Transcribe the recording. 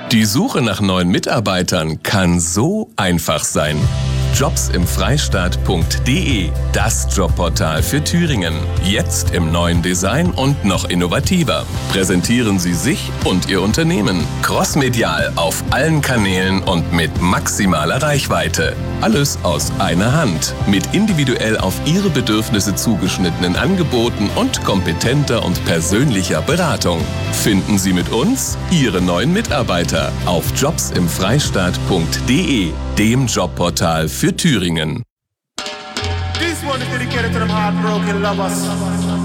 Die Suche nach neuen Mitarbeitern kann so einfach sein. Jobsimfreistaat.de, das Jobportal für Thüringen. Jetzt im neuen Design und noch innovativer. Präsentieren Sie sich und Ihr Unternehmen. Crossmedial auf allen Kanälen und mit maximaler Reichweite. Alles aus einer Hand. Mit individuell auf Ihre Bedürfnisse zugeschnittenen Angeboten und kompetenter und persönlicher Beratung. Finden Sie mit uns Ihre neuen Mitarbeiter auf jobsimfreistaat.de, dem Jobportal für Thüringen. This one is dedicated to them heartbroken lovers.